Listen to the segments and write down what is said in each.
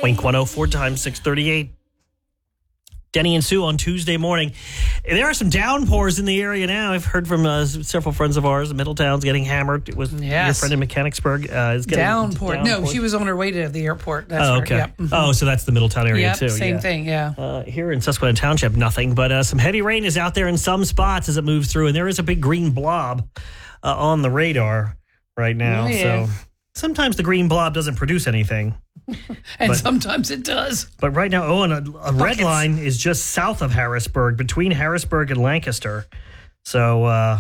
Wink 104 times 638. Denny and Sue on Tuesday morning. There are some downpours in the area now. I've heard from several friends of ours. Middletown's getting hammered. It was your friend in Mechanicsburg. Is getting downpour. No, she was on her way to the airport. That's okay. Yep. Mm-hmm. Oh, so that's the Middletown area too. Same thing, yeah. Here in Susquehanna Township, nothing. But some heavy rain is out there in some spots as it moves through. And there is a big green blob on the radar right now. So sometimes the green blob doesn't produce anything. And sometimes it does. But right now, and a red line is just south of Harrisburg, between Harrisburg and Lancaster. So,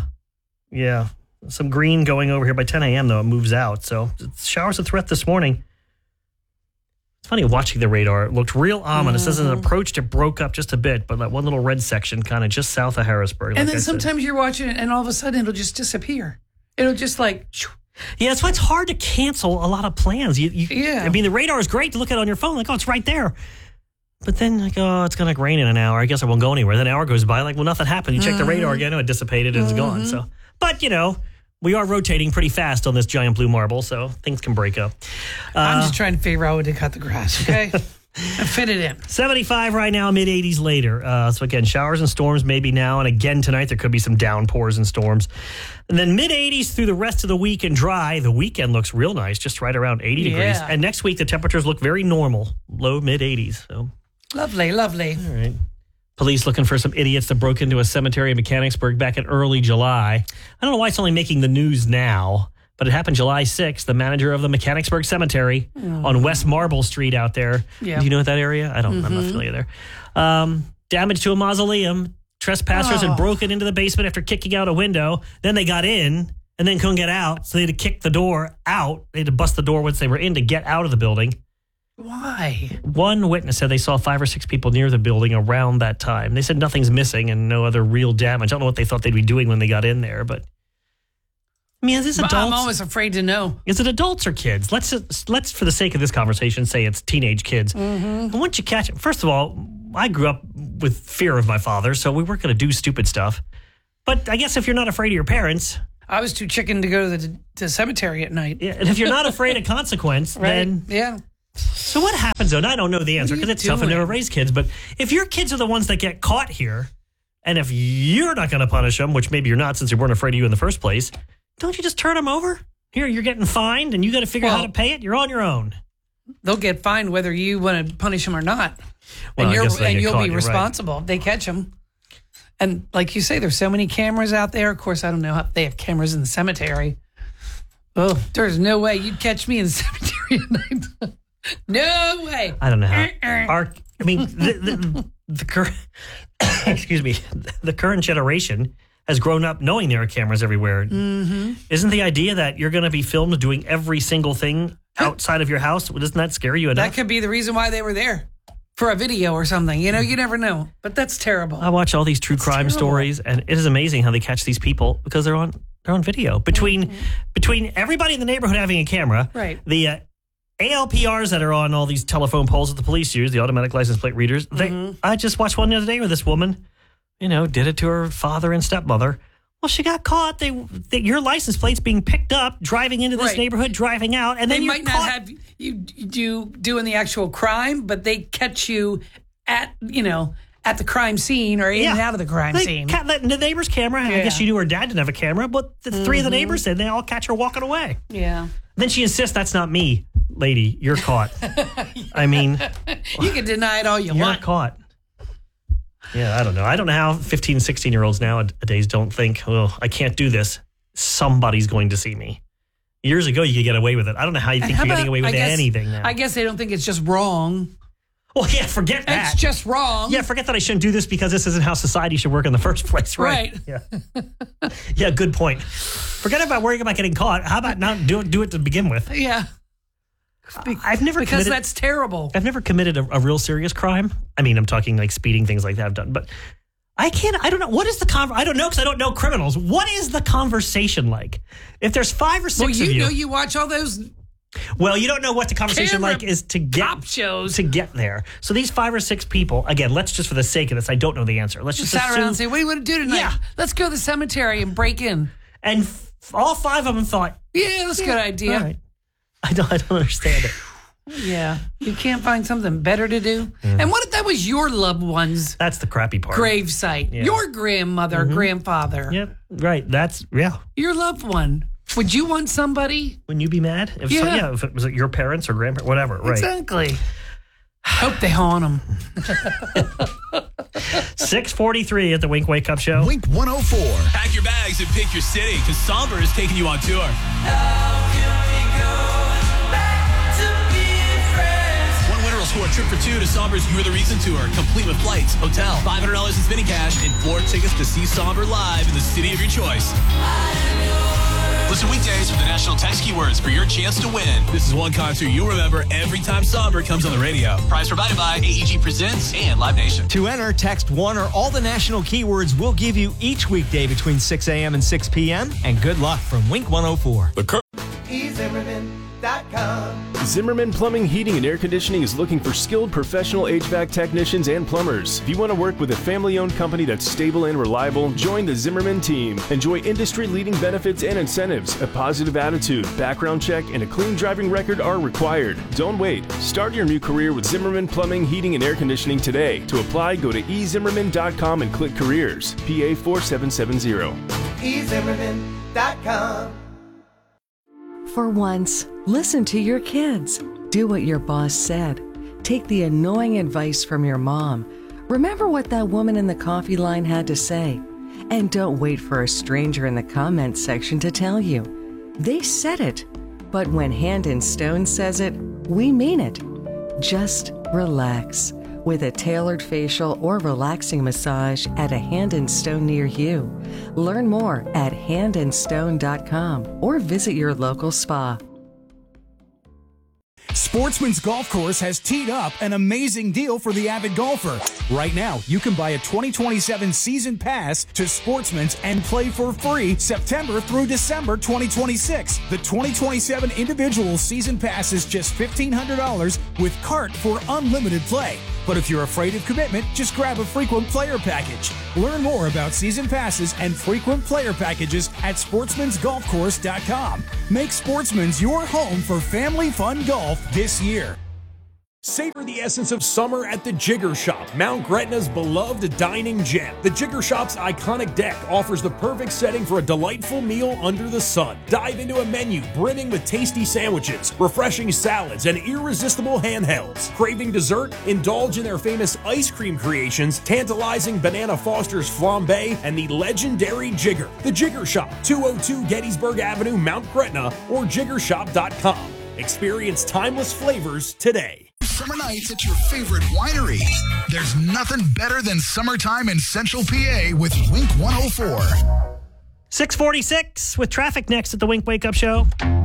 some green going over here by 10 a.m., though. It moves out. So, showers of threat this morning. It's funny watching the radar. It looked real ominous. As it approached, it broke up just a bit, but that one little red section kind of just south of Harrisburg. And then sometimes you're watching it, and all of a sudden, it'll just disappear. It'll just Yeah, that's why it's hard to cancel a lot of plans. I mean, the radar is great to look at on your phone, like, oh, it's right there. But then, like, oh, it's going to rain in an hour. I guess I won't go anywhere. Then an hour goes by, like, well, nothing happened. You check the radar again, it dissipated, and it's gone. So, but, we are rotating pretty fast on this giant blue marble, so things can break up. I'm just trying to figure out when to cut the grass, okay? And fit it in. 75 right now, mid-80s later. So again, showers and storms maybe now, and again tonight there could be some downpours and storms. And then mid-80s through the rest of the week and dry. The weekend looks real nice, just right around 80 degrees. And next week the temperatures look very normal, low mid-80s. So lovely. All right. Police looking for some idiots that broke into a cemetery in Mechanicsburg back in early July. I don't know why it's only making the news now. But it happened July 6th. The manager of the Mechanicsburg Cemetery on West Marble Street out there. Yeah. Do you know what that area? I'm not familiar there. Damage to a mausoleum. Trespassers had broken into the basement after kicking out a window. Then they got in and then couldn't get out. So they had to kick the door out. They had to bust the door once they were in to get out of the building. Why? One witness said they saw 5 or 6 people near the building around that time. They said nothing's missing and no other real damage. I don't know what they thought they'd be doing when they got in there, but... I mean, is this adults? I'm always afraid to know. Is it adults or kids? Let's, for the sake of this conversation, say it's teenage kids. And once you catch it, first of all, I grew up with fear of my father, so we weren't going to do stupid stuff. But I guess if you're not afraid of your parents... I was too chicken to go to the cemetery at night. Yeah, and if you're not afraid of consequence, then... Yeah. So what happens, though? And I don't know the answer because it's tough. I've never raised kids. But if your kids are the ones that get caught here, and if you're not going to punish them, which maybe you're not since they weren't afraid of you in the first place... Don't you just turn them over? Here, you're getting fined, and you got to figure out how to pay it. You're on your own. They'll get fined whether you want to punish them or not. Well, and you'll be responsible if they catch them. And like you say, there's so many cameras out there. Of course, I don't know how they have cameras in the cemetery. Oh, there's no way you'd catch me in the cemetery at night. No way. I don't know how. The current, excuse me, the current generation has grown up knowing there are cameras everywhere. Isn't the idea that you're going to be filmed doing every single thing outside of your house? Doesn't that scare you enough? That could be the reason why they were there, for a video or something. You never know. But that's terrible. I watch all these true crime stories, and it is amazing how they catch these people because they're on video. Between everybody in the neighborhood having a camera, right? The ALPRs that are on all these telephone poles that the police use, the automatic license plate readers. I just watched one the other day where this woman, did it to her father and stepmother. Well, she got caught. Your license plate's being picked up, driving into this neighborhood, driving out, and then they you're might not have you doing the actual crime, but they catch you at the crime scene or in and out of the crime scene. The neighbor's camera. I guess she knew her dad didn't have a camera, but the 3 of the neighbors did. They all catch her walking away. Yeah. Then she insists, "That's not me, lady. You're caught." I mean, you can deny it all you want. You're caught. Yeah, I don't know. I don't know how 15, 16-year-olds nowadays don't think, "Oh, I can't do this. Somebody's going to see me." Years ago, you could get away with it. I don't know how you think you're getting away with anything now. I guess they don't think it's just wrong. Well, yeah, forget that. It's just wrong. Yeah, forget that I shouldn't do this because this isn't how society should work in the first place, right? Yeah. Yeah, good point. Forget about worrying about getting caught. How about not do it to begin with? Yeah. Because that's terrible. I've never committed a real serious crime. I mean, I'm talking like speeding, things like that I've done. But I don't know. What is the I don't know because I don't know criminals. What is the conversation like? If there's 5 or 6 of you. You watch all those. Well, you don't know what the conversation like is to get cop shows to get there. So these 5 or 6 people, again, let's just for the sake of this, I don't know the answer. Let's just sat around and say, "What do you want to do tonight? Yeah. Let's go to the cemetery and break in." And all 5 of them thought, "Yeah, that's a good idea." All right. I don't understand it. Yeah. You can't find something better to do? And what if that was your loved one's That's the crappy part. gravesite? Yeah. Your grandmother, grandfather. Yep. Right. That's, yeah. Your loved one. Would you want somebody? Wouldn't you be mad? If if it was your parents or grandparents, whatever. Right. Exactly. Hope they haunt them. 6:43 at the Wink Wake Up Show. Wink 104. Pack your bags and pick your city because Somber is taking you on tour. One winner will score a trip for two to Somber's You're the Reason tour, complete with flights, hotel, $500 in spinning cash, and 4 tickets to see Somber live in the city of your choice. Listen weekdays for the national text keywords for your chance to win. This is one concert you'll remember every time Somber comes on the radio. Prize provided by AEG Presents and Live Nation. To enter, text one or all the national keywords we'll give you each weekday between 6 a.m. and 6 p.m. And good luck from Wink 104. Zimmerman Plumbing, Heating, and Air Conditioning is looking for skilled professional HVAC technicians and plumbers. If you want to work with a family-owned company that's stable and reliable, join the Zimmerman team. Enjoy industry-leading benefits and incentives. A positive attitude, background check, and a clean driving record are required. Don't wait. Start your new career with Zimmerman Plumbing, Heating, and Air Conditioning today. To apply, go to ezimmerman.com and click Careers. PA 4770. ezimmerman.com. For once, listen to your kids. Do what your boss said. Take the annoying advice from your mom. Remember what that woman in the coffee line had to say. And don't wait for a stranger in the comments section to tell you. They said it. But when Hand and Stone says it, we mean it. Just relax with a tailored facial or relaxing massage at a Hand and Stone near you. Learn more at handandstone.com or visit your local spa. Sportsman's Golf Course has teed up an amazing deal for the avid golfer. Right now, you can buy a 2027 season pass to Sportsman's and play for free September through December 2026. The 2027 individual season pass is just $1,500 with cart for unlimited play. But if you're afraid of commitment, just grab a frequent player package. Learn more about season passes and frequent player packages at sportsmansgolfcourse.com. Make Sportsman's your home for family fun golf this year. Savor the essence of summer at the Jigger Shop, Mount Gretna's beloved dining gem. The Jigger Shop's iconic deck offers the perfect setting for a delightful meal under the sun. Dive into a menu brimming with tasty sandwiches, refreshing salads, and irresistible handhelds. Craving dessert? Indulge in their famous ice cream creations, tantalizing Banana Foster's flambe, and the legendary Jigger. The Jigger Shop, 202 Gettysburg Avenue, Mount Gretna, or jiggershop.com. Experience timeless flavors today. Summer nights at your favorite winery. There's nothing better than summertime in Central PA with Wink 104. 6:46 with traffic next at the Wink Wake Up Show.